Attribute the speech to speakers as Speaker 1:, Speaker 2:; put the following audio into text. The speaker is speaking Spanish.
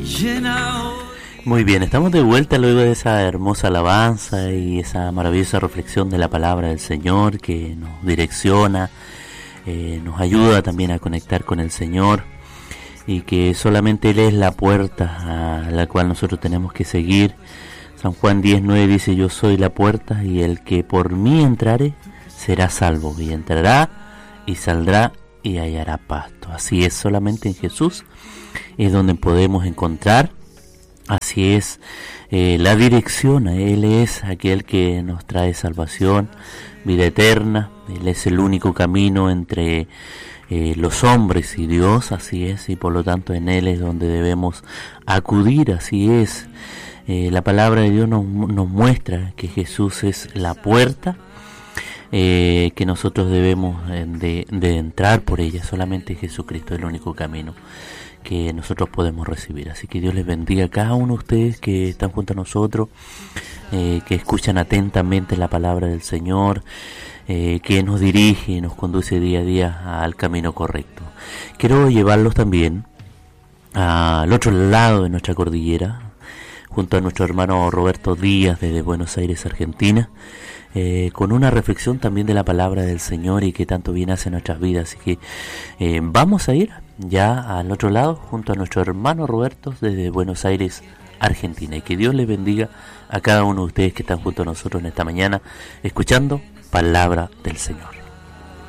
Speaker 1: Muy bien, estamos de vuelta luego de esa hermosa alabanza y esa maravillosa reflexión de la palabra del Señor que nos direcciona, nos ayuda también a conectar con el Señor y que solamente Él es la puerta a la cual nosotros tenemos que seguir. San Juan 10:9 dice: yo soy la puerta y el que por mí entrare será salvo, y entrará y saldrá y hallará pasto. Así es, solamente en Jesús es donde podemos encontrar. Así es, la dirección. Él es aquel que nos trae salvación, vida eterna. Él es el único camino entre los hombres y Dios. Así es, y por lo tanto en Él es donde debemos acudir. Así es, la palabra de Dios nos muestra que Jesús es la puerta, que nosotros debemos de entrar por ella. Solamente Jesucristo es el único camino que nosotros podemos recibir. Así que Dios les bendiga a cada uno de ustedes que están junto a nosotros, que escuchan atentamente la palabra del Señor, que nos dirige y nos conduce día a día al camino correcto. Quiero llevarlos también al otro lado de nuestra cordillera, junto a nuestro hermano Roberto Díaz desde Buenos Aires, Argentina, con una reflexión también de la palabra del Señor y que tanto bien hace en nuestras vidas. Así que vamos a ir ya al otro lado junto a nuestro hermano Roberto desde Buenos Aires, Argentina, y que Dios les bendiga a cada uno de ustedes que están junto a nosotros en esta mañana escuchando palabra del Señor.